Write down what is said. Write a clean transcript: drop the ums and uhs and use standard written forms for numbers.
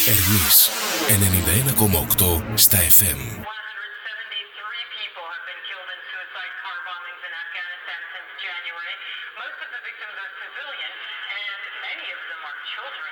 Ερμής 91,8 στα FM. People have been killed in suicide car bombings in Afghanistan since January. Most of the victims are civilian, and many of them are children.